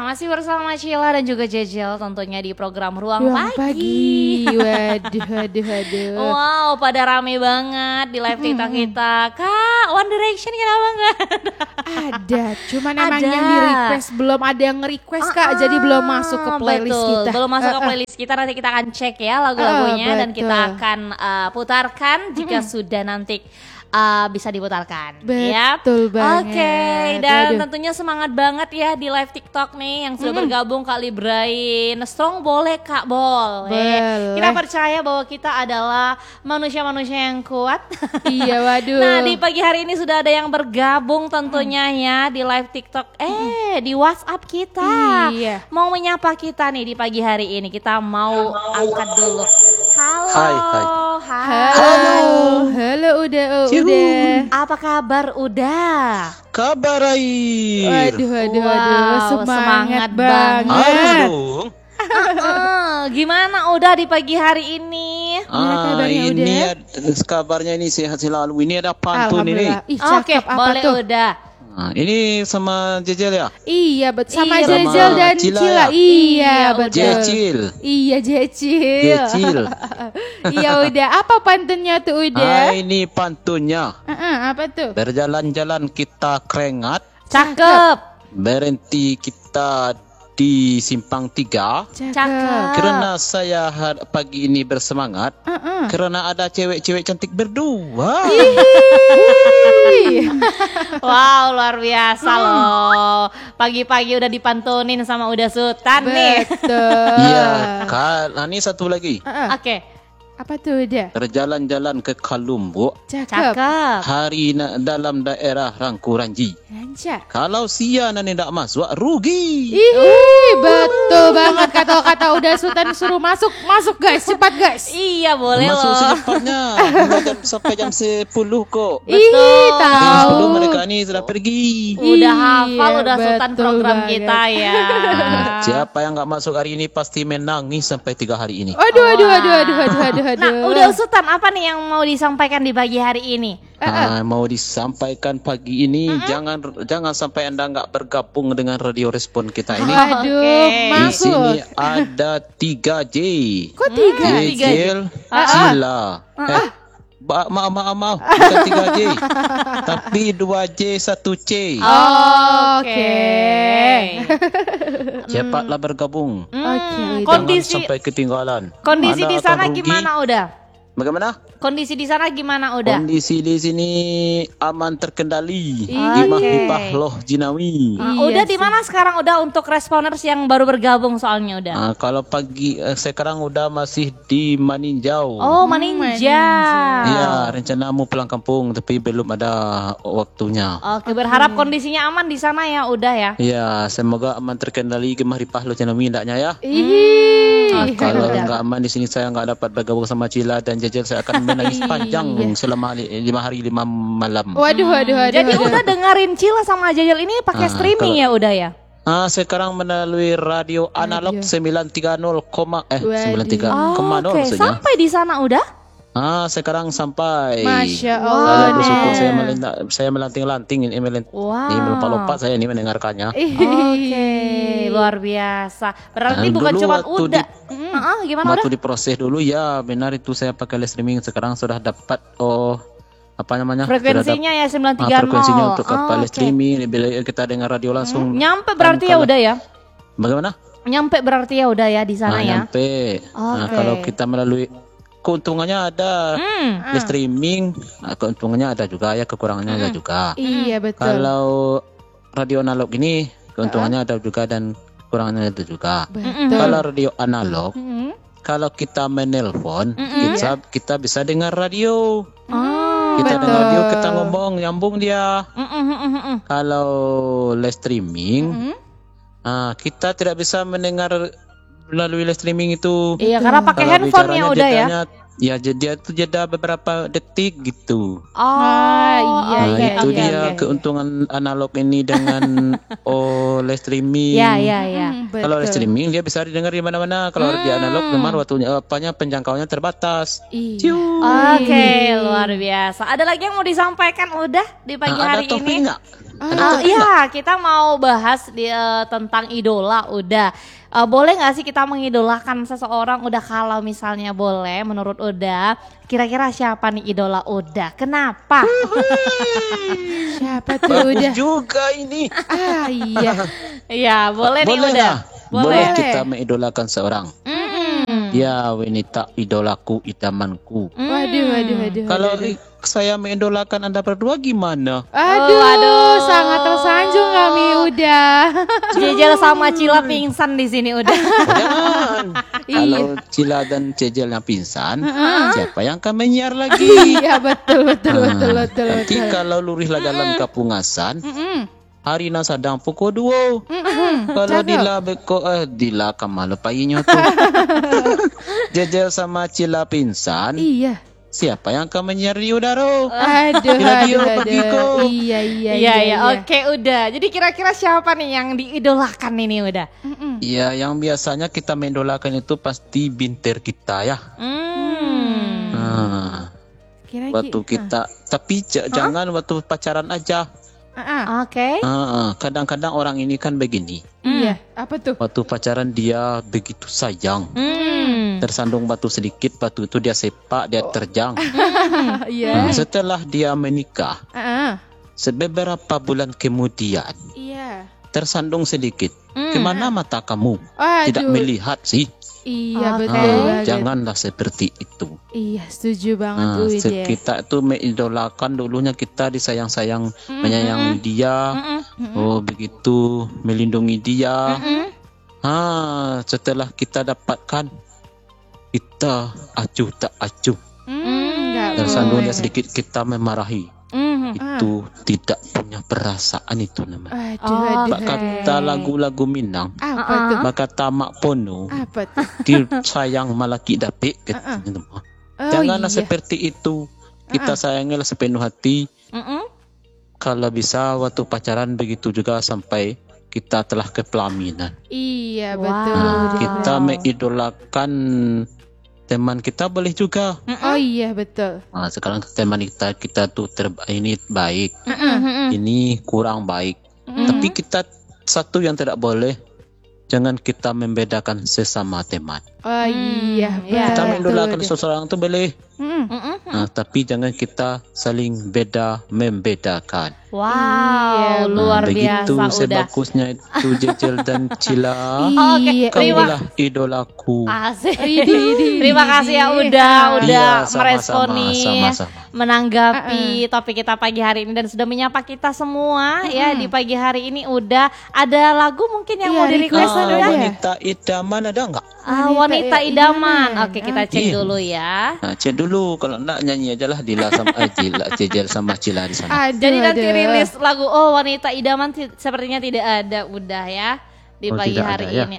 masih bersama Sheila dan juga Jejel tentunya di program Ruang Pagi. Waduh. Wow, pada rame banget di live TikTok kita. Kak, One Direction kenapa enggak? Ada, cuman emang yang di request belum ada yang nge-request Kak, jadi belum masuk ke playlist kita. Belum masuk ke playlist kita, nanti kita akan cek ya lagu-lagunya dan kita akan putarkan jika sudah nanti bisa diputarkan. Betul banget. Oke, dan tentunya semangat banget ya di live TikTok nih yang sudah bergabung Kak Librain. Strong boleh Kak Bol. Kita percaya bahwa kita adalah manusia-manusia yang kuat. Iya, waduh. Nah, di pagi hari ini sudah ada yang bergabung tentunya ya di live TikTok. Di WhatsApp kita. Iya. Mau menyapa kita nih di pagi hari ini. Kita mau angkat dulu. Halo. Halo udah. Apa kabar udah? Kabar air. Waduh, semangat banget. Aduh. Gimana udah di pagi hari ini? Kabarnya ini sehat selalu. Ini ada pantun ini. Oke, boleh tuh? Udah. Nah, ini sama Jejel ya? Iya, betul. Sama Jejel dan Cila. Iya, betul. Jecil. Iya, udah. Apa pantunnya tuh udah? Ini pantunnya. Apa tuh? Berjalan-jalan kita keringat. Cakep. Berhenti kita di simpang 3. Cakep. Karena saya pagi ini bersemangat. Karena ada cewek-cewek cantik berdua. Wow, luar biasa loh. Pagi-pagi udah dipantunin sama Uda Sultan nih. Betul. Iya, ini satu lagi. Oke. Apa tuh udah? Berjalan-jalan ke Kalumbu. Cakep. Hari dalam daerah Rangkuranji. Lancar. Kalau sian tidak masuk, rugi. Betul banget kata-kata Uda Sultan suruh masuk guys, cepat guys. Iya boleh masuk loh. secepatnya. Sampai jam 10 kok. Betul. Jam 10 mereka ini sudah pergi. Udah hafal Uda Sultan program banget. kita ya. Siapa yang nggak masuk hari ini pasti menangis sampai 3 hari ini. Aduh. Nah, Uda Sultan apa nih yang mau disampaikan di pagi hari ini? Mau disampaikan pagi ini, jangan sampai Anda nggak bergabung dengan radio respon kita ini. Di sini ada 3J. Kok 3? Jejel, Cila. Maaf, bukan 3J. Tapi 2J, 1C. Oke. Cepatlah bergabung. Kondisi Jangan sampai ketinggalan. Kondisi Anda di sana akan rugi. gimana udah? Bagaimana? Kondisi di sana gimana udah? Kondisi di sini aman terkendali. Oke. Di Mahipah Loh Jinawi. Udah di mana sekarang udah untuk responers yang baru bergabung soalnya udah? Kalau pagi sekarang udah masih di Maninjau. Oh, Maninja. Iya, rencana mau pulang kampung tapi belum ada waktunya. Oke, berharap kondisinya aman di sana ya udah ya. Iya, semoga aman terkendali ke Mahipah Loh Jinawi ndaknya ya. Kalau nggak aman di sini saya nggak dapat bergabung sama Cila dan Jejel, saya akan menangis panjang selama 5 hari 5 malam. Waduh. Jadi udah dengerin Cila sama Jejel ini pakai streaming ya udah ya? Sekarang melalui radio analog 930, 93,0 Oke, maksudnya. sampai di sana udah? Sekarang sampai. Masya Saya Allah. bersyukur saya melanting-lanting ini melompat-lompat saya ini mendengarkannya. Oke, luar biasa. Berarti bukan dulu cuma waktu udah. Gimana udah? Waktu diproses dulu ya benar itu saya pakai live streaming, sekarang sudah dapat Frekuensinya ya 930. Frekuensinya untuk live streaming, bila kita dengar radio langsung. Nyampe berarti ya udah ya? Bagaimana? Nyampe berarti ya udah ya di sana ya? Nyampe. Kalau kita melalui keuntungannya ada live streaming, keuntungannya ada juga ya, kekurangannya ada juga. Iya betul. Kalau radio analog ini keuntungannya ada juga dan kekurangannya ada juga. Kalau radio analog, kalau kita menelpon, kita bisa dengar radio. Kita dengar radio, kita ngomong, nyambung dia. Kalau live streaming, kita tidak bisa mendengar melalui live streaming itu. Iya, karena pakai handphone ya udah ya. Ya, jadi itu jeda beberapa detik gitu. Iya. Itu dia keuntungan analog ini dengan live streaming. Iya. Kalau live streaming dia bisa didengar di mana-mana. Kalau di analog memang waktunya penjangkauannya terbatas. Oke, luar biasa. Ada lagi yang mau disampaikan udah di pagi hari ada topik ini? nggak? Iya, kita mau bahas tentang idola udah. Boleh nggak sih kita mengidolakan seseorang? Udah, kalau misalnya boleh, menurut Uda, kira-kira siapa nih idola Uda? Kenapa? Siapa tuh Uda? Juga ini. Iya. Iya, boleh nih Uda. Boleh kita mengidolakan seorang. Ya, wanita idolaku, idamanku. Waduh. Kalau saya mengidolakan Anda berdua gimana? Aduh, sangat tersanjung kami udah. Jejel sama Cila pingsan di sini udah. Jangan. Kalau Cila dan Jejelnya pingsan, siapa yang akan menyiar lagi? Iya, betul. Nanti kalau lurihlah dalam kapungasan, hari na sadang pukul 2. Kalau dila kamalo payinya tuh. Jejel sama Cila pingsan. Iya. Siapa yang akan menyiar di udara? Aduh. Iya. Oke, udah. Jadi kira-kira siapa nih yang diidolakan ini udah? Iya, yang biasanya kita mengidolakan itu pasti binter kita ya. Waktu kita, tapi jangan waktu pacaran aja. Oke. Kadang-kadang orang ini kan begini. Iya, apa tuh? Waktu pacaran dia begitu sayang. Tersandung batu sedikit, batu itu dia sepak, dia terjang. Iya. Setelah dia menikah, beberapa bulan kemudian, tersandung sedikit. Kemana mata kamu? Tidak melihat sih. Iya, betul. Janganlah seperti itu. Iya, setuju banget Kita itu mengidolakan, dulunya kita disayang-sayang, menyayangi dia. Begitu melindungi dia. Setelah kita dapatkan, kita acuh tak acuh. Tersandung dia sedikit, kita memarahi. Itu tidak punya perasaan itu namanya. Kata lagu-lagu Minang. Apa tuh? Maka tamak pono. Apa tuh? Sayang malaki dapik. Janganlah seperti itu. Kita sayangilah sepenuh hati. Kalau bisa waktu pacaran, begitu juga sampai kita telah ke pelaminan. Iya, betul. Kita mengidolakan teman kita boleh juga. Oh iya, betul. Sekarang teman kita tuh ini baik, ini kurang baik. Tapi kita satu yang tidak boleh, jangan kita membedakan sesama teman. Oh iya, kita mengidolakan seseorang tuh boleh. Tapi jangan kita saling membedakan. Wow, luar begitu biasa. Sebagusnya itu Jejel dan Cila. Kaulah idolaku. Asik. Terima kasih ya udah meresponi, menanggapi topik kita pagi hari ini dan sudah menyapa kita semua ya di pagi hari ini. Udah ada lagu mungkin yang mau di request wanita idaman ada nggak? Wanita idaman. Oke, kita cek dulu ya. Cek dulu, kalau enggak nyanyi aja lah Dila sama Jejel sama Cila di sana. Jadi nanti rilis lagu wanita idaman sepertinya tidak ada udah ya di pagi hari ini.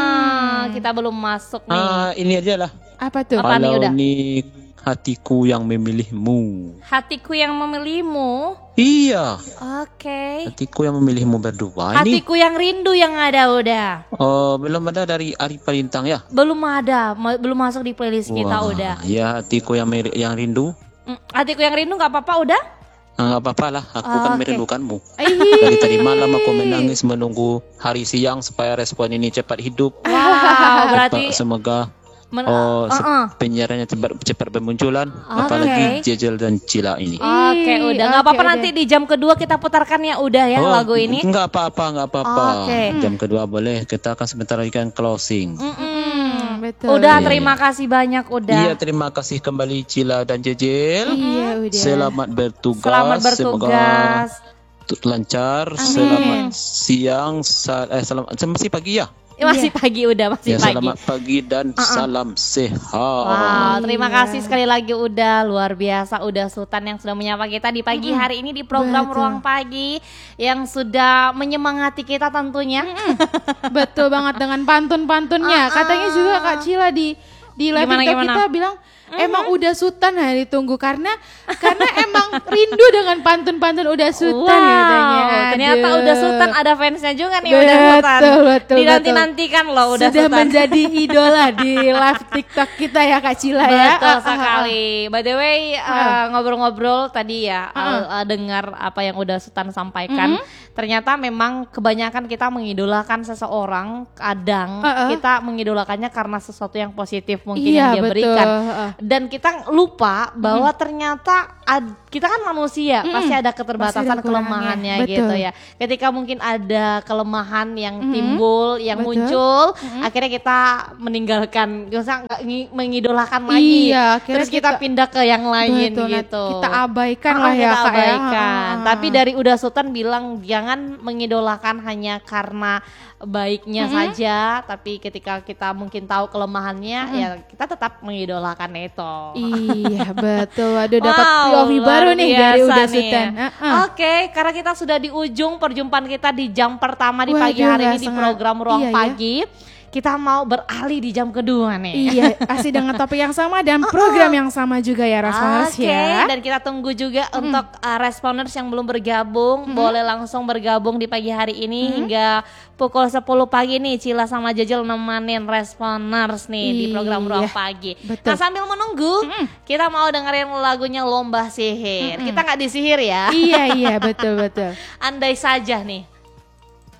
Kita belum masuk nih. Ini aja lah. Apa tuh? Apa nih udah? Ini hatiku yang memilihmu. Hatiku yang memilihmu. Iya. Oke. Hatiku yang memilihmu berdua. Hatiku yang rindu yang ada udah. Belum ada dari Ari Palintang ya? Belum ada, belum masuk di playlist kita udah. Ya, hatiku yang rindu. Hatiku yang rindu nggak apa-apa udah? Nggak apa-apa lah, aku kan merindukanmu. Dari tadi malam aku menangis menunggu hari siang supaya respon ini cepat hidup. Wow, berarti semoga penyiarannya cepat bermunculan. Apalagi Jejel dan Cila ini. Oke, udah nggak apa-apa, nanti di jam kedua kita putarkan ya udah ya lagu ini. Nggak apa-apa. Jam kedua boleh. Kita akan sebentar lagi kan closing. Betul. Udah, terima kasih banyak udah. Iya, terima kasih kembali Cila dan Jejel. Iya, udah. Selamat bertugas. Semoga lancar. Selamat siang. Masih pagi ya? Masih pagi udah, masih pagi. Selamat pagi dan salam sehat. Wow, terima kasih sekali lagi udah luar biasa udah Sultan yang sudah menyapa kita di pagi hari ini di program Ruang Pagi yang sudah menyemangati kita tentunya. Betul banget dengan pantun-pantunnya. Katanya juga Kak Cila di live TikTok kita bilang emang udah Sultan ditunggu karena emang rindu dengan pantun-pantun udah Sultan katanya. Ternyata udah Sultan ada fansnya juga nih udah Sultan. Betul. Dinanti-nantikan loh udah Sudah Sultan. menjadi idola di live TikTok kita ya Kak Cila ya. Betul sekali. By the way ngobrol-ngobrol tadi ya dengar apa yang udah Sultan sampaikan. Ternyata memang kebanyakan kita mengidolakan seseorang, kadang kita mengidolakannya karena sesuatu yang positif mungkin yang dia berikan. Dan kita lupa bahwa ternyata kita kan manusia, pasti ada keterbatasan kelemahannya gitu ya. Ketika mungkin ada kelemahan yang timbul, yang muncul, akhirnya kita meninggalkan, nggak mengidolakan lagi. Terus kita pindah ke yang lain gitu. Kita abaikan lah ya Kak. Tapi dari Uda Sultan bilang jangan mengidolakan hanya karena baiknya saja, tapi ketika kita mungkin tahu kelemahannya ya kita tetap mengidolakan itu. Iya betul. Aduh dapat POV baru nih dari Uda Sultan. Oke, karena kita sudah di ujung perjumpaan kita di jam pertama di pagi hari ini di program Ruang Pagi. Kita mau beralih di jam kedua nih. Iya, masih dengan topik yang sama dan program yang sama juga ya Responders ya. Dan kita tunggu juga untuk Responders yang belum bergabung, boleh langsung bergabung di pagi hari ini hingga pukul 10 pagi nih. Cila sama Jejel nemenin Responders nih di program Ruang Pagi. Betul. Nah sambil menunggu, kita mau dengerin lagunya Lomba Sihir. Kita nggak disihir ya. Iya betul. Andai saja nih.